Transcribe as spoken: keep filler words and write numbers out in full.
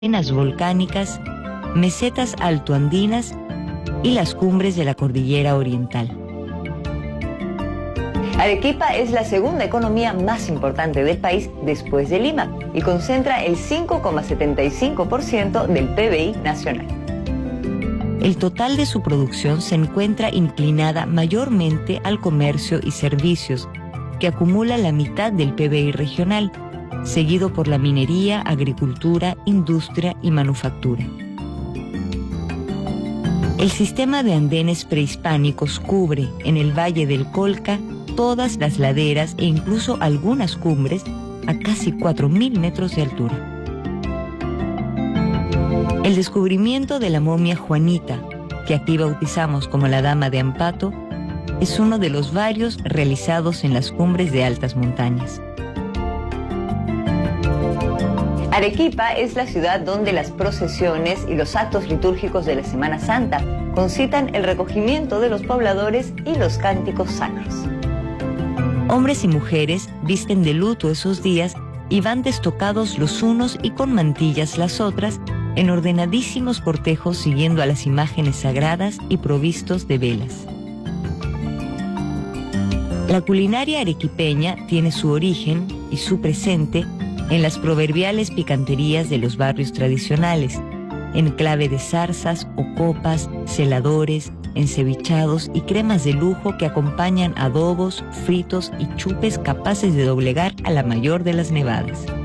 Penas volcánicas, mesetas altoandinas y las cumbres de la cordillera oriental. Arequipa es la segunda economía más importante del país después de Lima y concentra el cinco coma setenta y cinco por ciento del P B I nacional. El total de su producción se encuentra inclinada mayormente al comercio y servicios, que acumula la mitad del P B I regional, seguido por la minería, agricultura, industria y manufactura. El sistema de andenes prehispánicos cubre, en el Valle del Colca, todas las laderas e incluso algunas cumbres a casi cuatro mil metros de altura. El descubrimiento de la momia Juanita, que aquí bautizamos como la Dama de Ampato, es uno de los varios realizados en las cumbres de altas montañas. Arequipa es la ciudad donde las procesiones y los actos litúrgicos de la Semana Santa concitan el recogimiento de los pobladores y los cánticos sacros. Hombres y mujeres visten de luto esos días y van destocados los unos y con mantillas las otras en ordenadísimos cortejos siguiendo a las imágenes sagradas y provistos de velas. La culinaria arequipeña tiene su origen y su presente en las proverbiales picanterías de los barrios tradicionales, en clave de zarzas o copas, celadores, encevichados y cremas de lujo que acompañan adobos, fritos y chupes capaces de doblegar a la mayor de las nevadas.